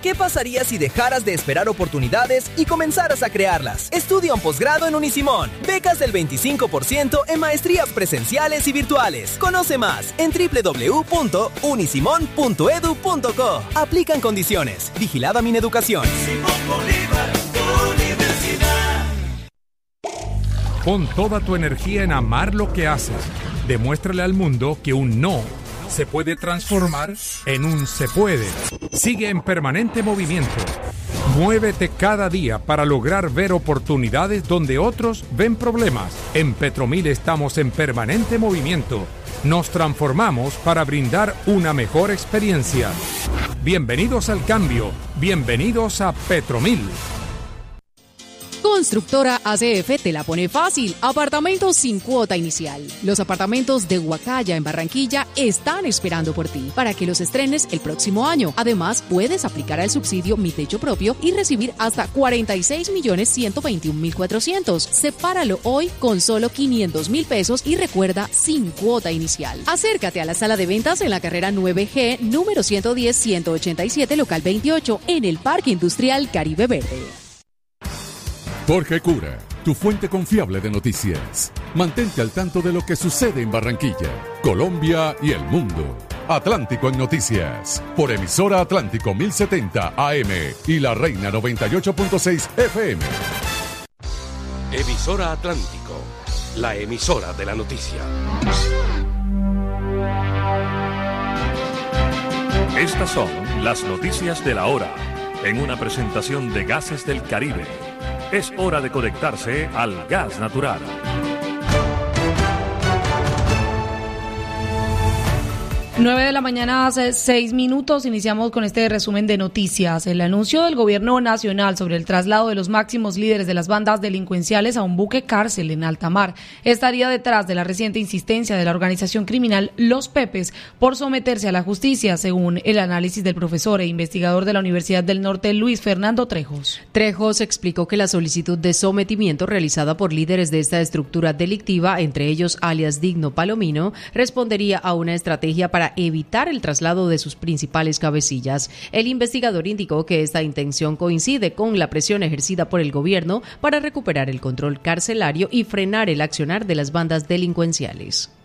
¿Qué pasaría si dejaras de esperar oportunidades y comenzaras a crearlas? Estudia un posgrado en Unisimón. Becas del 25% en maestrías presenciales y virtuales. Conoce más en www.unisimon.edu.co. Aplican condiciones. Vigilada Mineducación. Pon toda tu energía en amar lo que haces. Demuéstrale al mundo que un no se puede transformar en un se puede. Sigue en permanente movimiento. Muévete cada día para lograr ver oportunidades donde otros ven problemas. En Petromil estamos en permanente movimiento. Nos transformamos para brindar una mejor experiencia. Bienvenidos al cambio. Bienvenidos a Petromil. Constructora ACF te la pone fácil. Apartamentos sin cuota inicial. Los apartamentos de Huacaya en Barranquilla están esperando por ti para que los estrenes el próximo año. Además, puedes aplicar al subsidio Mi Techo Propio y recibir hasta 46.121.400. Sepáralo hoy con solo 500.000 pesos y recuerda, sin cuota inicial. Acércate a la sala de ventas en la carrera 9G, número 110-187, local 28, en el Parque Industrial Caribe Verde. Jorge Cura, tu fuente confiable de noticias. Mantente al tanto de lo que sucede en Barranquilla, Colombia y el mundo. Atlántico en Noticias, por emisora Atlántico 1070 AM y La Reina 98.6 FM. Emisora Atlántico, la emisora de la noticia. Estas son las noticias de la hora, en una presentación de Gases del Caribe. Es hora de conectarse al gas natural. 9 de la mañana, hace 6 minutos, iniciamos con este resumen de noticias. El anuncio del gobierno nacional sobre el traslado de los máximos líderes de las bandas delincuenciales a un buque cárcel en alta mar estaría detrás de la reciente insistencia de la organización criminal Los Pepes por someterse a la justicia, según el análisis del profesor e investigador de la Universidad del Norte, Luis Fernando Trejos. Trejos explicó que la solicitud de sometimiento realizada por líderes de esta estructura delictiva, entre ellos alias Digno Palomino, respondería a una estrategia para evitar el traslado de sus principales cabecillas. El investigador indicó que esta intención coincide con la presión ejercida por el gobierno para recuperar el control carcelario y frenar el accionar de las bandas delincuenciales.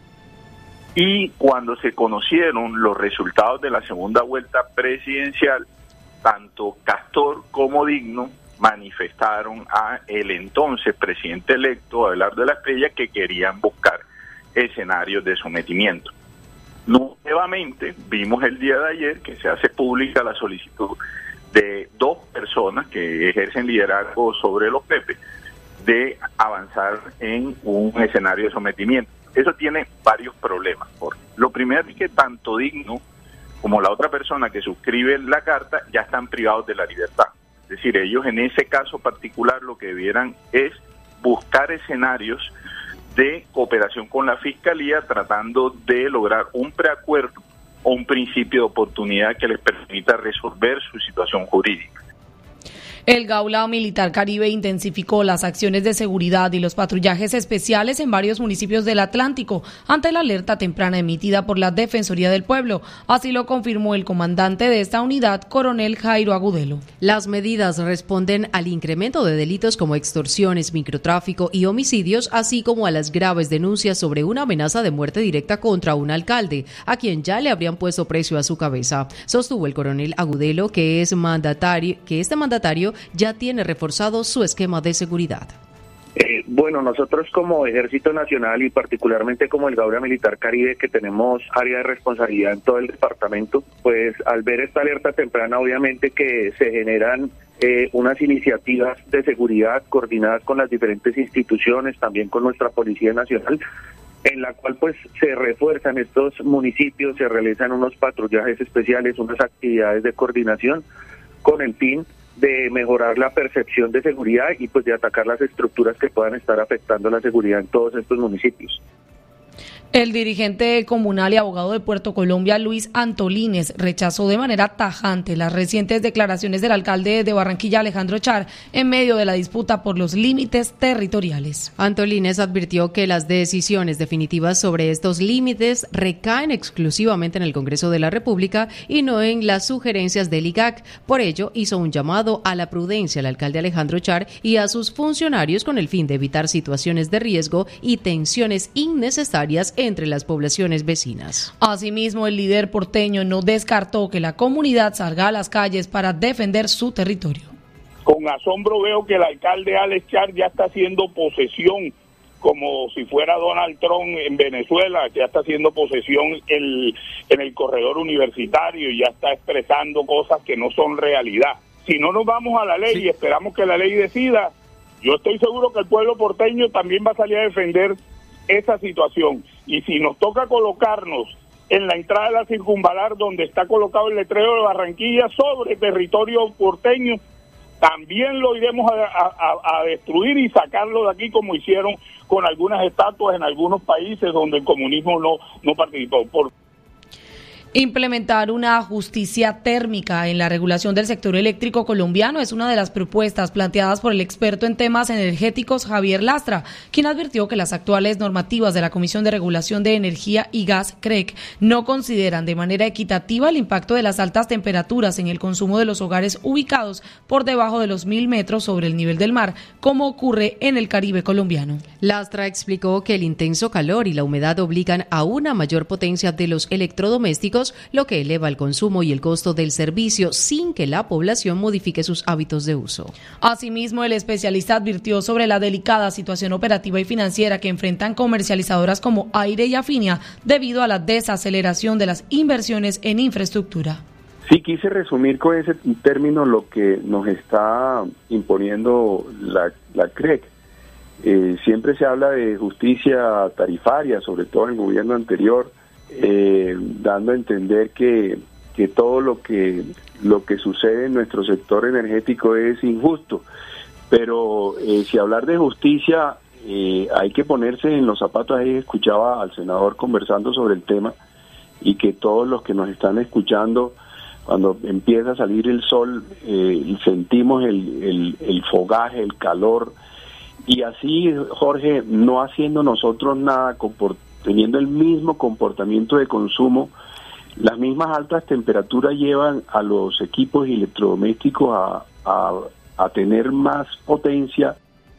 Y cuando se conocieron los resultados de la segunda vuelta presidencial, tanto Castor como Digno manifestaron a el entonces presidente electo, Abelardo de la Espriella, que querían buscar escenarios de sometimiento. Nuevamente vimos el día de ayer que se hace pública la solicitud de 2 personas que ejercen liderazgo sobre los Pepe de avanzar en un escenario de sometimiento. Eso tiene varios problemas. Lo primero es que tanto Digno como la otra persona que suscribe la carta ya están privados de la libertad. Es decir, ellos en ese caso particular lo que debieran es buscar escenarios de cooperación con la Fiscalía, tratando de lograr un preacuerdo o un principio de oportunidad que les permita resolver su situación jurídica. El Gaula Militar Caribe intensificó las acciones de seguridad y los patrullajes especiales en varios municipios del Atlántico ante la alerta temprana emitida por la Defensoría del Pueblo. Así lo confirmó el comandante de esta unidad, coronel Jairo Agudelo. Las medidas responden al incremento de delitos como extorsiones, microtráfico y homicidios, así como a las graves denuncias sobre una amenaza de muerte directa contra un alcalde, a quien ya le habrían puesto precio a su cabeza. Sostuvo el coronel Agudelo que este mandatario ya tiene reforzado su esquema de seguridad. Bueno, nosotros como Ejército Nacional y particularmente como el Gaula Militar Caribe, que tenemos área de responsabilidad en todo el departamento, pues al ver esta alerta temprana, obviamente que se generan unas iniciativas de seguridad coordinadas con las diferentes instituciones, también con nuestra Policía Nacional, en la cual pues se refuerzan estos municipios, se realizan unos patrullajes especiales, unas actividades de coordinación con el fin de mejorar la percepción de seguridad y pues de atacar las estructuras que puedan estar afectando la seguridad en todos estos municipios. El dirigente comunal y abogado de Puerto Colombia, Luis Antolínez, rechazó de manera tajante las recientes declaraciones del alcalde de Barranquilla, Alejandro Char, en medio de la disputa por los límites territoriales. Antolínez advirtió que las decisiones definitivas sobre estos límites recaen exclusivamente en el Congreso de la República y no en las sugerencias del IGAC. Por ello, hizo un llamado a la prudencia al alcalde Alejandro Char y a sus funcionarios con el fin de evitar situaciones de riesgo y tensiones innecesarias entre las poblaciones vecinas. Asimismo, el líder porteño no descartó que la comunidad salga a las calles para defender su territorio. Con asombro veo que el alcalde Alex Char ya está haciendo posesión, como si fuera Donald Trump en Venezuela, ya está haciendo posesión en el corredor universitario y ya está expresando cosas que no son realidad. Si no nos vamos a la ley y esperamos que la ley decida, yo estoy seguro que el pueblo porteño también va a salir a defender esa situación. Y si nos toca colocarnos en la entrada de la circunvalar donde está colocado el letrero de Barranquilla sobre territorio porteño, también lo iremos a destruir y sacarlo de aquí, como hicieron con algunas estatuas en algunos países donde el comunismo no participó. Implementar una justicia térmica en la regulación del sector eléctrico colombiano es una de las propuestas planteadas por el experto en temas energéticos Javier Lastra, quien advirtió que las actuales normativas de la Comisión de Regulación de Energía y Gas, CREG, no consideran de manera equitativa el impacto de las altas temperaturas en el consumo de los hogares ubicados por debajo de los 1.000 metros sobre el nivel del mar, como ocurre en el Caribe colombiano. Lastra explicó que el intenso calor y la humedad obligan a una mayor potencia de los electrodomésticos, lo que eleva el consumo y el costo del servicio sin que la población modifique sus hábitos de uso. Asimismo, el especialista advirtió sobre la delicada situación operativa y financiera que enfrentan comercializadoras como Aire y Afinia debido a la desaceleración de las inversiones en infraestructura. Sí, quise resumir con ese término lo que nos está imponiendo la CREG. Siempre se habla de justicia tarifaria, sobre todo en el gobierno anterior, dando a entender que todo lo que sucede en nuestro sector energético es injusto, pero si hablar de justicia hay que ponerse en los zapatos. Ahí escuchaba al senador conversando sobre el tema, y que todos los que nos están escuchando, cuando empieza a salir el sol, sentimos el fogaje, el calor, y así, Jorge, no haciendo nosotros nada, teniendo el mismo comportamiento de consumo, las mismas altas temperaturas llevan a los equipos electrodomésticos a tener más potencia.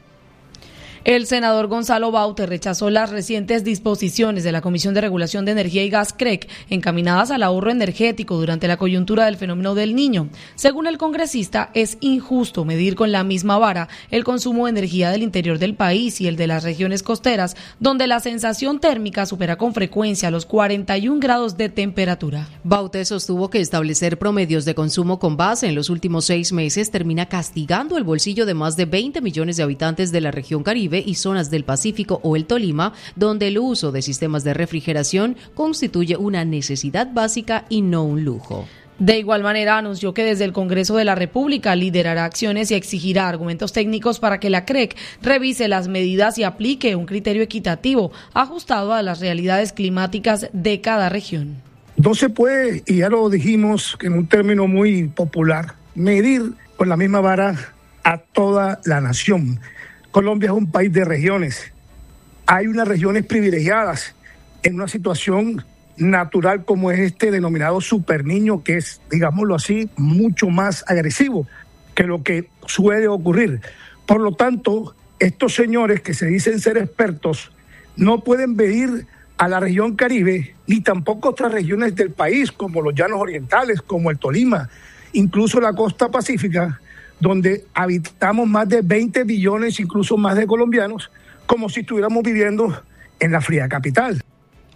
El senador Gonzalo Baute rechazó las recientes disposiciones de la Comisión de Regulación de Energía y Gas, CREG, encaminadas al ahorro energético durante la coyuntura del fenómeno del Niño. Según el congresista, es injusto medir con la misma vara el consumo de energía del interior del país y el de las regiones costeras, donde la sensación térmica supera con frecuencia los 41 grados de temperatura. Baute sostuvo que establecer promedios de consumo con base en los últimos 6 meses termina castigando el bolsillo de más de 20 millones de habitantes de la región Caribe y zonas del Pacífico o el Tolima, donde el uso de sistemas de refrigeración constituye una necesidad básica y no un lujo. De igual manera, anunció que desde el Congreso de la República liderará acciones y exigirá argumentos técnicos para que la CREG revise las medidas y aplique un criterio equitativo ajustado a las realidades climáticas de cada región. No se puede, y ya lo dijimos en un término muy popular, medir con la misma vara a toda la nación. Colombia es un país de regiones. Hay unas regiones privilegiadas en una situación natural como es este denominado superniño, que es, digámoslo así, mucho más agresivo que lo que suele ocurrir. Por lo tanto, estos señores que se dicen ser expertos no pueden medir a la región Caribe, ni tampoco otras regiones del país, como los llanos orientales, como el Tolima, incluso la costa pacífica, donde habitamos más de 20 billones, incluso más de colombianos, como si estuviéramos viviendo en la fría capital.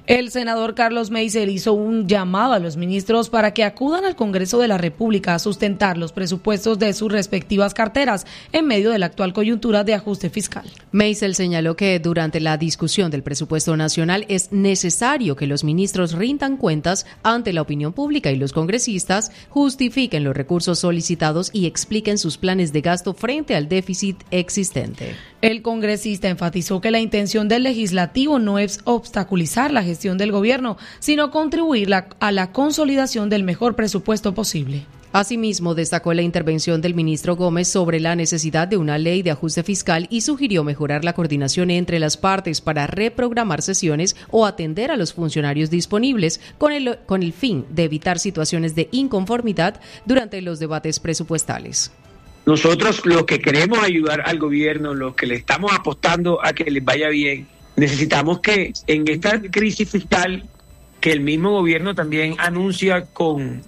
El senador Carlos Meiser hizo un llamado a los ministros para que acudan al Congreso de la República a sustentar los presupuestos de sus respectivas carteras en medio de la actual coyuntura de ajuste fiscal. Meiser señaló que durante la discusión del presupuesto nacional es necesario que los ministros rindan cuentas ante la opinión pública y los congresistas justifiquen los recursos solicitados y expliquen sus planes de gasto frente al déficit existente. El congresista enfatizó que la intención del legislativo no es obstaculizar la gestión del gobierno, sino contribuir a la consolidación del mejor presupuesto posible. Asimismo, destacó la intervención del ministro Gómez sobre la necesidad de una ley de ajuste fiscal y sugirió mejorar la coordinación entre las partes para reprogramar sesiones o atender a los funcionarios disponibles con el fin de evitar situaciones de inconformidad durante los debates presupuestales. Nosotros lo que queremos ayudar al gobierno, lo que le estamos apostando a que les vaya bien, necesitamos que en esta crisis fiscal que el mismo gobierno también anuncia con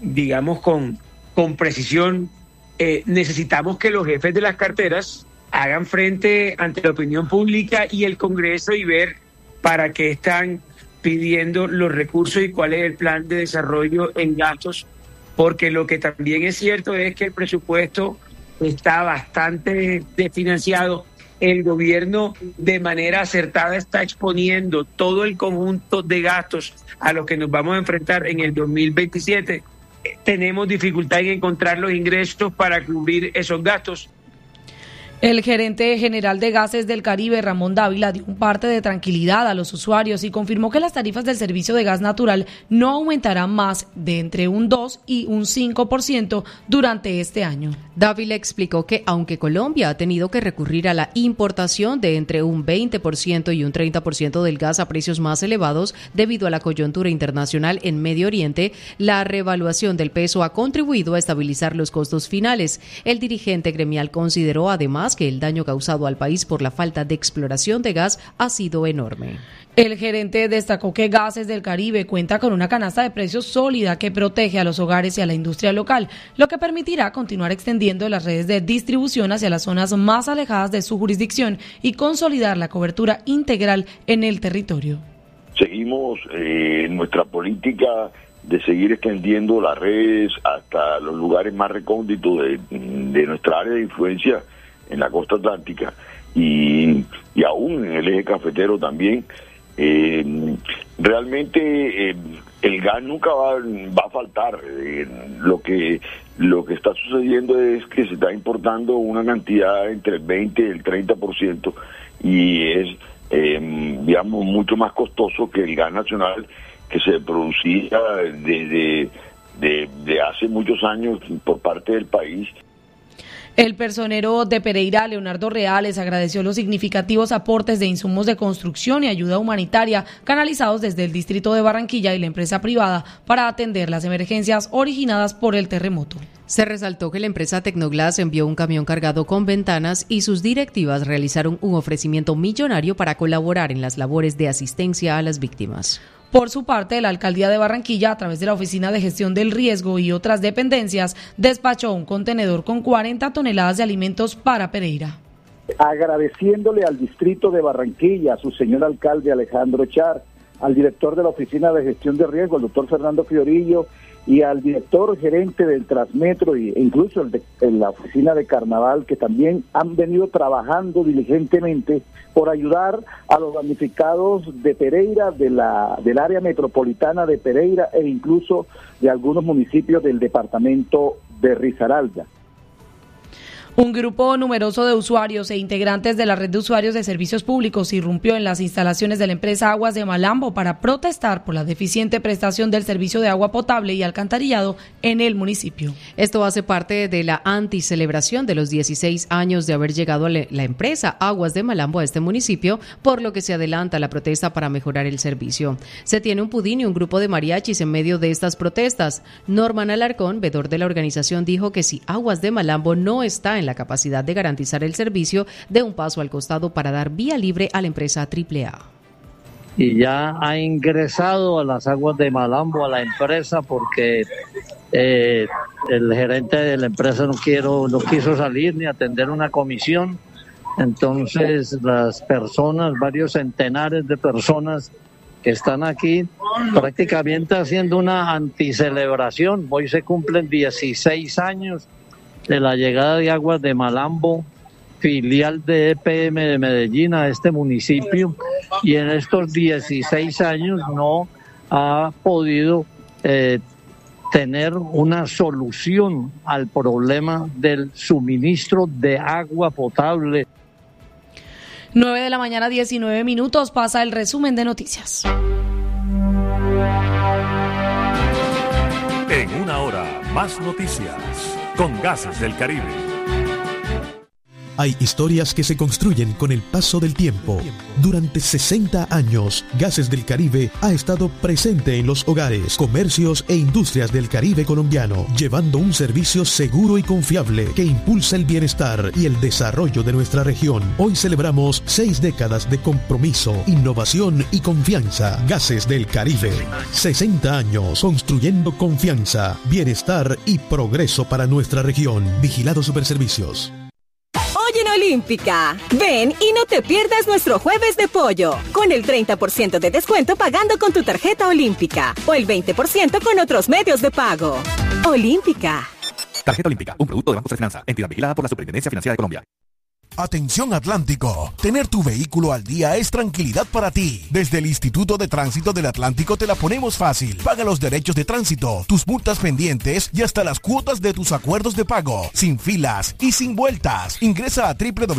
precisión, necesitamos que los jefes de las carteras hagan frente ante la opinión pública y el Congreso y ver para qué están pidiendo los recursos y cuál es el plan de desarrollo en gastos, porque lo que también es cierto es que el presupuesto está bastante desfinanciado. El gobierno de manera acertada está exponiendo todo el conjunto de gastos a los que nos vamos a enfrentar en el 2027. Tenemos dificultad en encontrar los ingresos para cubrir esos gastos. El gerente general de Gases del Caribe, Ramón Dávila, dio un parte de tranquilidad a los usuarios y confirmó que las tarifas del servicio de gas natural no aumentarán más de entre un 2 y un 5% durante este año. Dávila explicó que aunque Colombia ha tenido que recurrir a la importación de entre un 20% y un 30% del gas a precios más elevados debido a la coyuntura internacional en Medio Oriente, la revaluación del peso ha contribuido a estabilizar los costos finales. El dirigente gremial consideró además que el daño causado al país por la falta de exploración de gas ha sido enorme. El gerente destacó que Gases del Caribe cuenta con una canasta de precios sólida que protege a los hogares y a la industria local, lo que permitirá continuar extendiendo las redes de distribución hacia las zonas más alejadas de su jurisdicción y consolidar la cobertura integral en el territorio. Seguimos en nuestra política de seguir extendiendo las redes hasta los lugares más recónditos de nuestra área de influencia en la costa atlántica y aún en el eje cafetero también. Realmente el gas nunca va a faltar. Lo que está sucediendo es que se está importando una cantidad entre el 20 y el 30% y es mucho más costoso que el gas nacional que se producía desde hace muchos años por parte del país. El personero de Pereira, Leonardo Reales, agradeció los significativos aportes de insumos de construcción y ayuda humanitaria canalizados desde el distrito de Barranquilla y la empresa privada para atender las emergencias originadas por el terremoto. Se resaltó que la empresa Tecnoglass envió un camión cargado con ventanas y sus directivas realizaron un ofrecimiento millonario para colaborar en las labores de asistencia a las víctimas. Por su parte, la Alcaldía de Barranquilla, a través de la Oficina de Gestión del Riesgo y otras dependencias, despachó un contenedor con 40 toneladas de alimentos para Pereira. Agradeciéndole al distrito de Barranquilla, a su señor alcalde Alejandro Char, al director de la Oficina de Gestión de Riesgo, el doctor Fernando Fiorillo, y al director gerente del Transmetro e incluso en la oficina de Carnaval, que también han venido trabajando diligentemente por ayudar a los damnificados de Pereira, del área metropolitana de Pereira e incluso de algunos municipios del departamento de Risaralda. Un grupo numeroso de usuarios e integrantes de la red de usuarios de servicios públicos irrumpió en las instalaciones de la empresa Aguas de Malambo para protestar por la deficiente prestación del servicio de agua potable y alcantarillado en el municipio. Esto hace parte de la anticelebración de los 16 años de haber llegado la empresa Aguas de Malambo a este municipio, por lo que se adelanta la protesta para mejorar el servicio. Se tiene un pudín y un grupo de mariachis en medio de estas protestas. Norman Alarcón, veedor de la organización, dijo que si Aguas de Malambo no está en la capacidad de garantizar el servicio, de un paso al costado para dar vía libre a la empresa AAA. Y ya ha ingresado a las Aguas de Malambo a la empresa porque el gerente de la empresa no quiso salir ni atender una comisión. Entonces las personas, varios centenares de personas que están aquí prácticamente haciendo una anticelebración. Hoy se cumplen 16 años de la llegada de Aguas de Malambo, filial de EPM de Medellín, a este municipio, y en estos 16 años no ha podido tener una solución al problema del suministro de agua potable. 9 de la mañana, 19 minutos, pasa el resumen de noticias. En una hora, más noticias con Gases del Caribe. Hay historias que se construyen con el paso del tiempo. Durante 60 años, Gases del Caribe ha estado presente en los hogares, comercios e industrias del Caribe colombiano, llevando un servicio seguro y confiable que impulsa el bienestar y el desarrollo de nuestra región. Hoy celebramos 6 décadas de compromiso, innovación y confianza. Gases del Caribe. 60 años construyendo confianza, bienestar y progreso para nuestra región. Vigilado Superservicios. Hoy en Olímpica, ven y no te pierdas nuestro jueves de pollo, con el 30% de descuento pagando con tu tarjeta Olímpica, o el 20% con otros medios de pago. Olímpica. Tarjeta Olímpica, un producto de Banco de Finanza, entidad vigilada por la Superintendencia Financiera de Colombia. Atención Atlántico, tener tu vehículo al día es tranquilidad para ti. Desde el Instituto de Tránsito del Atlántico te la ponemos fácil. Paga los derechos de tránsito, tus multas pendientes y hasta las cuotas de tus acuerdos de pago, sin filas y sin vueltas. Ingresa a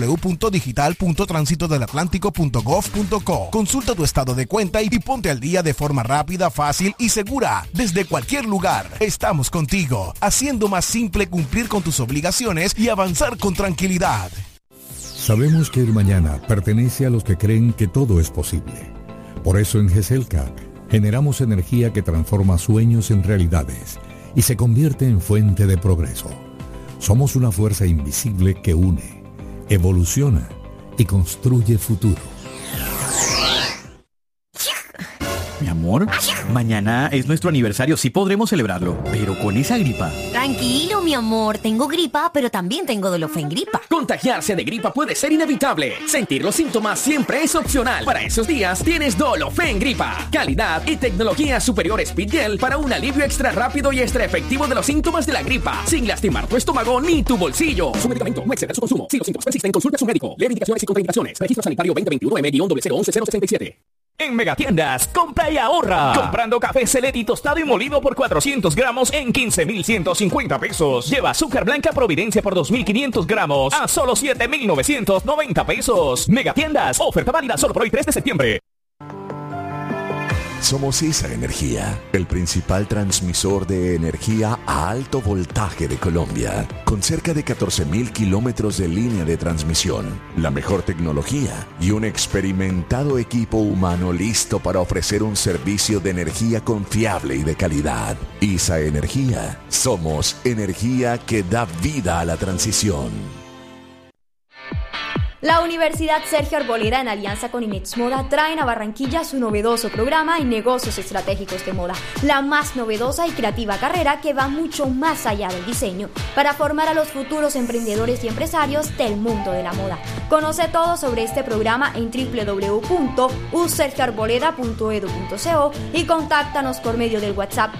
www.digital.transitodelatlantico.gov.co. Consulta tu estado de cuenta y ponte al día de forma rápida, fácil y segura. Desde cualquier lugar, estamos contigo, haciendo más simple cumplir con tus obligaciones y avanzar con tranquilidad. Sabemos que el mañana pertenece a los que creen que todo es posible. Por eso en GESELCA generamos energía que transforma sueños en realidades y se convierte en fuente de progreso. Somos una fuerza invisible que une, evoluciona y construye futuro. Mi amor, mañana es nuestro aniversario, sí podremos celebrarlo, pero con esa gripa. Tranquilo, mi amor, tengo gripa, pero también tengo Dolofen Gripa. Contagiarse de gripa puede ser inevitable. Sentir los síntomas siempre es opcional. Para esos días tienes Dolofen Gripa. Calidad y tecnología superior Speedgel para un alivio extra rápido y extra efectivo de los síntomas de la gripa, sin lastimar tu estómago ni tu bolsillo. Su medicamento, no exceder su consumo. Si los síntomas persisten, consulte a su médico. Lee indicaciones y contraindicaciones. Registro sanitario 2021-M-011-067. En Megatiendas, compra y ahorra. Comprando café Celetti tostado y molido por 400 gramos en 15,150 pesos. Lleva azúcar blanca Providencia por 2,500 gramos a solo 7,990 pesos. Megatiendas, oferta válida solo por hoy 3 de septiembre. Somos ESA Energía, el principal transmisor de energía a alto voltaje de Colombia, con cerca de 14,000 kilómetros de línea de transmisión, la mejor tecnología y un experimentado equipo humano listo para ofrecer un servicio de energía confiable y de calidad. ESA Energía, somos energía que da vida a la transición. La Universidad Sergio Arboleda, en alianza con Imex Moda, traen a Barranquilla su novedoso programa en negocios estratégicos de moda, la más novedosa y creativa carrera que va mucho más allá del diseño, para formar a los futuros emprendedores y empresarios del mundo de la moda. Conoce todo sobre este programa en www.usergioarboleda.edu.co y contáctanos por medio del WhatsApp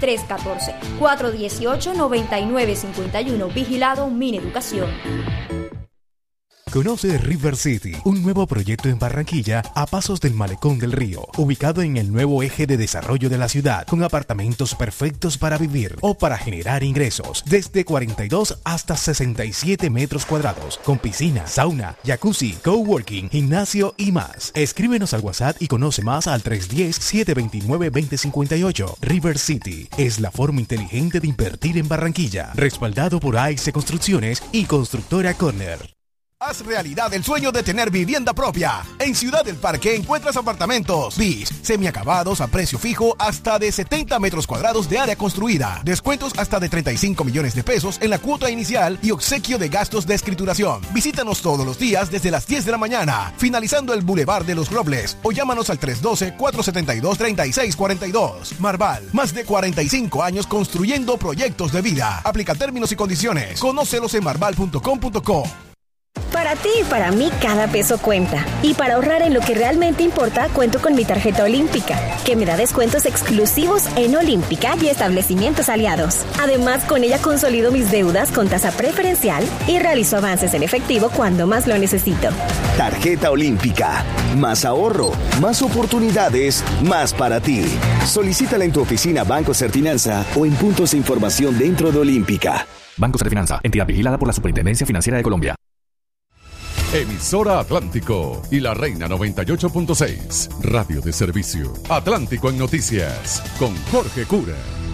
314-418-9951. Vigilado Mineducación. Conoce River City, un nuevo proyecto en Barranquilla a pasos del Malecón del Río, ubicado en el nuevo eje de desarrollo de la ciudad, con apartamentos perfectos para vivir o para generar ingresos, desde 42 hasta 67 metros cuadrados, con piscina, sauna, jacuzzi, coworking, gimnasio y más. Escríbenos al WhatsApp y conoce más al 310-729-2058. River City es la forma inteligente de invertir en Barranquilla, respaldado por AIC Construcciones y Constructora Corner. Haz realidad el sueño de tener vivienda propia. En Ciudad del Parque encuentras apartamentos bis, semiacabados a precio fijo hasta de 70 metros cuadrados de área construida. Descuentos hasta de 35 millones de pesos en la cuota inicial y obsequio de gastos de escrituración. Visítanos todos los días desde las 10 de la mañana, finalizando el Boulevard de los Robles, o llámanos al 312-472-3642. Marval, más de 45 años construyendo proyectos de vida. Aplica términos y condiciones. Conócelos en marval.com.co. Para ti y para mí cada peso cuenta. Y para ahorrar en lo que realmente importa, cuento con mi tarjeta Olímpica, que me da descuentos exclusivos en Olímpica y establecimientos aliados. Además, con ella consolido mis deudas con tasa preferencial y realizo avances en efectivo cuando más lo necesito. Tarjeta Olímpica. Más ahorro, más oportunidades, más para ti. Solicítala en tu oficina Banco Serfinanza o en puntos de información dentro de Olímpica. Banco Serfinanza, entidad vigilada por la Superintendencia Financiera de Colombia. Emisora Atlántico y la Reina 98.6. Radio de servicio. Atlántico en noticias. Con Jorge Cura.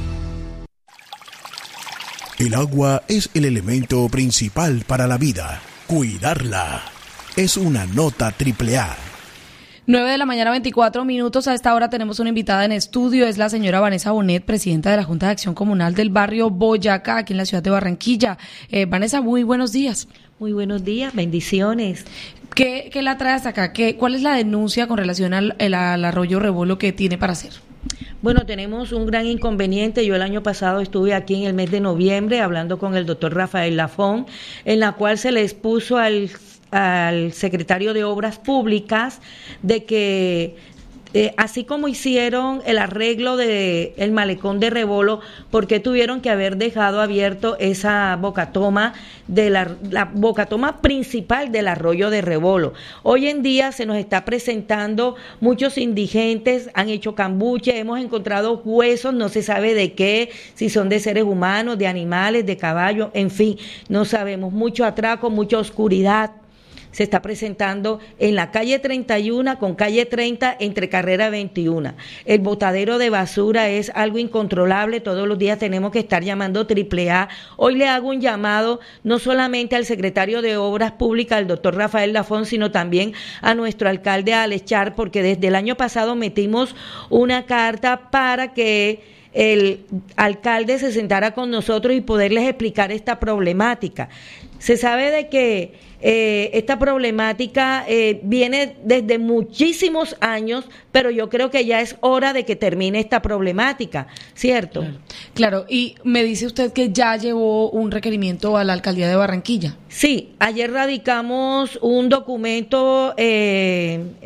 El agua es el elemento principal para la vida. Cuidarla es una nota AAA. 9 de la mañana, 24 minutos. A esta hora tenemos una invitada en estudio. Es la señora Vanessa Bonet, presidenta de la Junta de Acción Comunal del barrio Boyacá, aquí en la ciudad de Barranquilla. Vanessa, muy buenos días. Muy buenos días, bendiciones. ¿Qué la trae hasta acá? ¿Cuál es la denuncia con relación al arroyo Rebolo que tiene para hacer? Bueno, tenemos un gran inconveniente. Yo el año pasado estuve aquí en el mes de noviembre hablando con el doctor Rafael Lafón, en la cual se le expuso al secretario de Obras Públicas de que así como hicieron el arreglo de el malecón de Rebolo, ¿por qué tuvieron que haber dejado abierto esa bocatoma de la bocatoma principal del arroyo de Rebolo? Hoy en día se nos está presentando muchos indigentes, han hecho cambuche, hemos encontrado huesos, no se sabe de qué, si son de seres humanos, de animales, de caballos, en fin, no sabemos, mucho atraco, mucha oscuridad. Se está presentando en la calle 31 con calle 30 entre carrera 21. El botadero de basura es algo incontrolable, todos los días tenemos que estar llamando AAA. Hoy le hago un llamado no solamente al secretario de Obras Públicas, el doctor Rafael Lafón, sino también a nuestro alcalde Alex Char, porque desde el año pasado metimos una carta para que el alcalde se sentara con nosotros y poderles explicar esta problemática. Se sabe de que esta problemática viene desde muchísimos años, pero yo creo que ya es hora de que termine esta problemática, ¿cierto? Claro, y me dice usted que ya llevó un requerimiento a la alcaldía de Barranquilla. Sí, ayer radicamos un documento en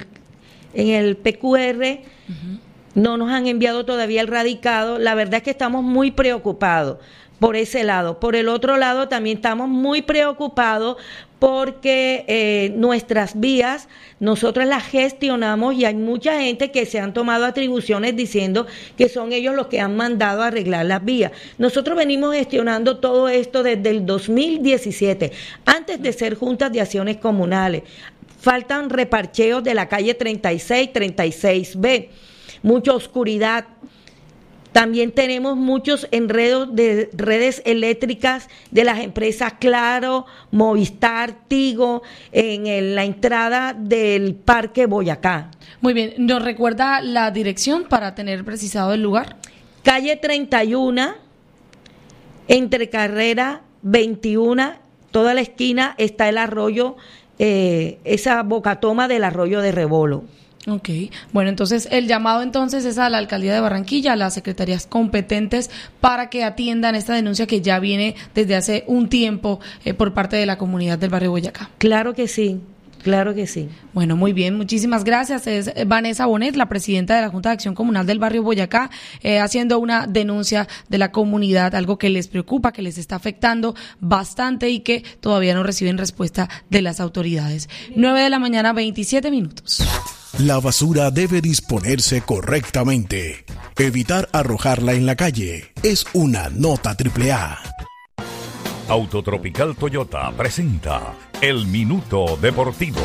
el PQR. No nos han enviado todavía el radicado. La verdad es que estamos muy preocupados por ese lado. Por el otro lado, también estamos muy preocupados porque nuestras vías, nosotros las gestionamos y hay mucha gente que se han tomado atribuciones diciendo que son ellos los que han mandado a arreglar las vías. Nosotros venimos gestionando todo esto desde el 2017, antes de ser juntas de acciones comunales. Faltan reparcheos de la calle 36, 36B. Mucha oscuridad. También tenemos muchos enredos de redes eléctricas de las empresas Claro, Movistar, Tigo, en la entrada del Parque Boyacá. Muy bien, ¿nos recuerda la dirección para tener precisado el lugar? Calle 31, entre carrera 21, toda la esquina está el arroyo, esa bocatoma del arroyo de Rebolo. Ok, bueno, entonces el llamado entonces es a la alcaldía de Barranquilla, a las secretarías competentes para que atiendan esta denuncia que ya viene desde hace un tiempo por parte de la comunidad del barrio Boyacá. Claro que sí. Claro que sí. Bueno, muy bien, muchísimas gracias. Es Vanessa Bonet, la presidenta de la Junta de Acción Comunal del barrio Boyacá, haciendo una denuncia de la comunidad, algo que les preocupa, que les está afectando bastante y que todavía no reciben respuesta de las autoridades. 9 de la mañana, 27 minutos. La basura debe disponerse correctamente. Evitar arrojarla en la calle es una nota AAA. Autotropical Toyota presenta El Minuto Deportivo.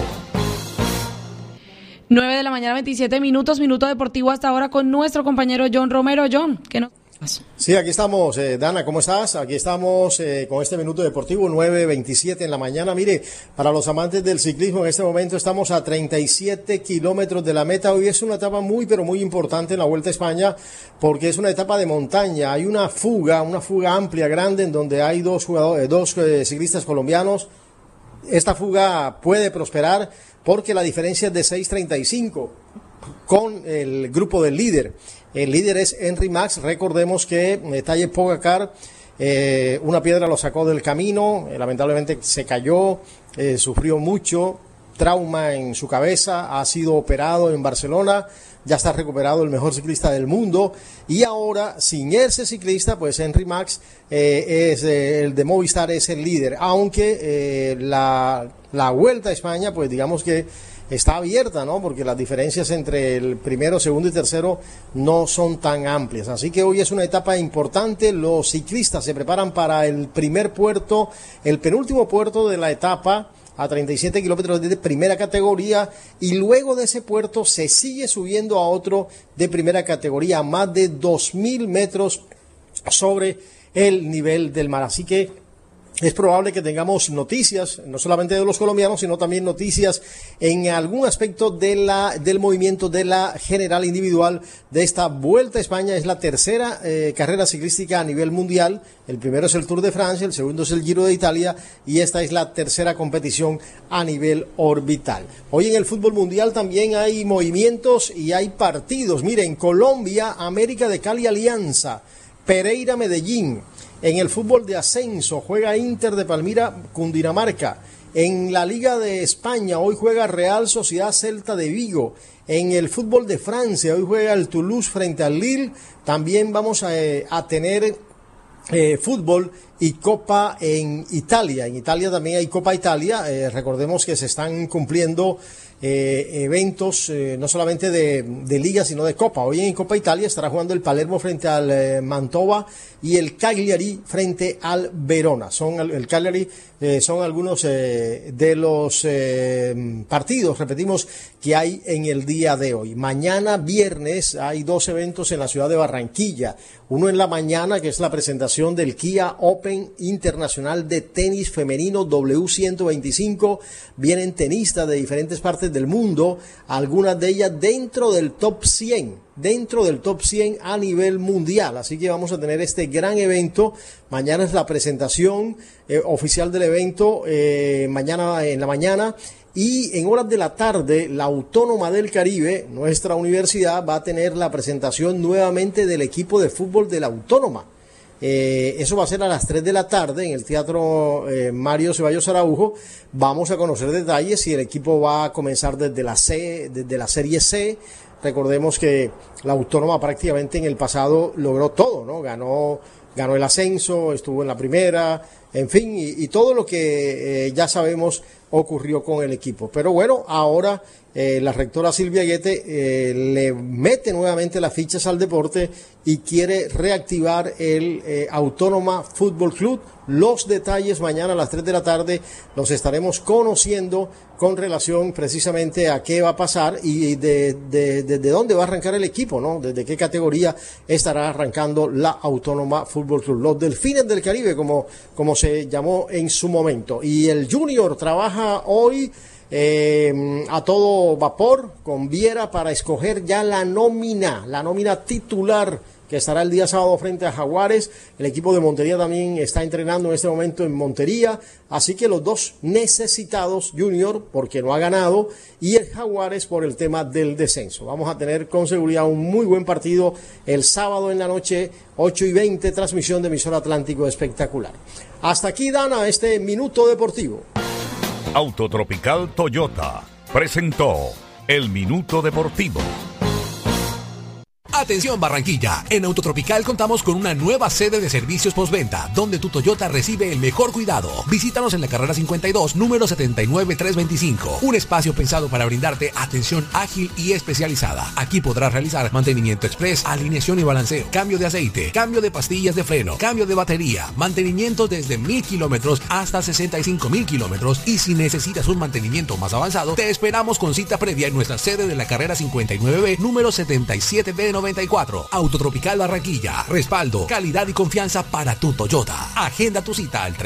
9 de la mañana, 27 minutos, Minuto Deportivo hasta ahora con nuestro compañero John Romero. John, ¿qué nos pasa? Sí, aquí estamos, Dana, ¿cómo estás? Aquí estamos con este Minuto Deportivo, 9:27 en la mañana. Mire, para los amantes del ciclismo, en este momento estamos a 37 kilómetros de la meta. Hoy es una etapa muy, pero muy importante en la Vuelta a España, porque es una etapa de montaña. Hay una fuga amplia, grande, en donde hay dos ciclistas colombianos. Esta fuga puede prosperar porque la diferencia es de 6:35 con el grupo del líder. El líder es Henry Max. Recordemos que Tadej Pogačar una piedra lo sacó del camino, lamentablemente se cayó, sufrió mucho, trauma en su cabeza, ha sido operado en Barcelona, ya está recuperado, el mejor ciclista del mundo, y ahora, sin ese ciclista, pues Henry Max es el de Movistar, es el líder, aunque la Vuelta a España, pues digamos que está abierta, ¿no? Porque las diferencias entre el primero, segundo y tercero no son tan amplias. Así que hoy es una etapa importante. Los ciclistas se preparan para el primer puerto, el penúltimo puerto de la etapa, a 37 kilómetros de primera categoría, y luego de ese puerto se sigue subiendo a otro de primera categoría, a más de 2.000 metros sobre el nivel del mar. Así que es probable que tengamos noticias, no solamente de los colombianos, sino también noticias en algún aspecto del movimiento de la general individual de esta Vuelta a España. Es la tercera carrera ciclística a nivel mundial. El primero es el Tour de Francia, el segundo es el Giro de Italia, y esta es la tercera competición a nivel orbital. Hoy en el fútbol mundial también hay movimientos y hay partidos. Miren, Colombia, América de Cali Alianza, Pereira Medellín. En el fútbol de ascenso juega Inter de Palmira Cundinamarca. En la Liga de España hoy juega Real Sociedad Celta de Vigo. En el fútbol de Francia hoy juega el Toulouse frente al Lille. También vamos a tener fútbol y Copa en Italia. En Italia también hay Copa Italia. Recordemos que se están cumpliendo eventos no solamente de liga sino de Copa. Hoy en Copa Italia estará jugando el Palermo frente al Mantova y el Cagliari frente al Verona. El Cagliari son algunos de los partidos, repetimos, que hay en el día de hoy. Mañana viernes hay dos eventos en la ciudad de Barranquilla. Uno en la mañana, que es la presentación del Kia Open Internacional de Tenis Femenino W125. Vienen tenistas de diferentes partes del mundo, algunas de ellas dentro del top 100 a nivel mundial. Así que vamos a tener este gran evento. Mañana es la presentación oficial del evento, mañana en la mañana. Y en horas de la tarde, la Autónoma del Caribe, nuestra universidad, va a tener la presentación nuevamente del equipo de fútbol de la Autónoma. Eso va a ser a las 3 de la tarde en el Teatro Mario Ceballos Araujo. Vamos a conocer detalles si el equipo va a comenzar desde la Serie C. Recordemos que la Autónoma prácticamente en el pasado logró todo, ¿no? Ganó el ascenso, estuvo en la primera, en fin, y todo lo que ya sabemos ocurrió con el equipo. Pero bueno, ahora la rectora Silvia Guete le mete nuevamente las fichas al deporte y quiere reactivar el Autónoma Fútbol Club. Los detalles mañana a las 3 de la tarde los estaremos conociendo con relación precisamente a qué va a pasar y de dónde va a arrancar el equipo, ¿no? Desde qué categoría estará arrancando la Autónoma Fútbol Club. Los Delfines del Caribe, como se llamó en su momento. Y el Junior trabaja hoy a todo vapor con Viera para escoger ya la nómina titular que estará el día sábado frente a Jaguares. El equipo de Montería también está entrenando en este momento en Montería, así que los dos necesitados, Junior porque no ha ganado y el Jaguares por el tema del descenso. Vamos a tener con seguridad un muy buen partido el sábado en la noche, 8:20, transmisión de Emisora Atlántico espectacular. Hasta aquí, Dana, este Minuto Deportivo. Autotropical Toyota presentó el Minuto Deportivo. Atención Barranquilla, en Autotropical contamos con una nueva sede de servicios postventa, donde tu Toyota recibe el mejor cuidado. Visítanos en la carrera 52, número 79325, un espacio pensado para brindarte atención ágil y especializada. Aquí podrás realizar mantenimiento express, alineación y balanceo, cambio de aceite, cambio de pastillas de freno, cambio de batería, mantenimiento desde 1000 kilómetros hasta 65,000 kilómetros, y si necesitas un mantenimiento más avanzado, te esperamos con cita previa en nuestra sede de la carrera 59B, número 77B94. Autotropical Barranquilla, respaldo, calidad y confianza para tu Toyota. Agenda tu cita al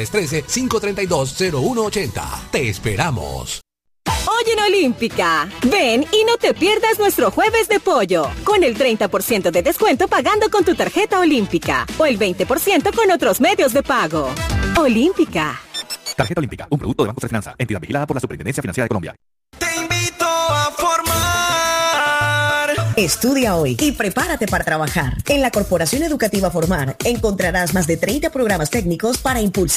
313-532-0180. Te esperamos. Hoy en Olímpica, ven y no te pierdas nuestro jueves de pollo, con el 30% de descuento pagando con tu tarjeta Olímpica o el 20% con otros medios de pago. Olímpica. Tarjeta Olímpica, un producto de Banco de Finanza, entidad vigilada por la Superintendencia Financiera de Colombia. Te invito a formar Estudia hoy y prepárate para trabajar. En la Corporación Educativa Formar encontrarás más de 30 programas técnicos para impulsar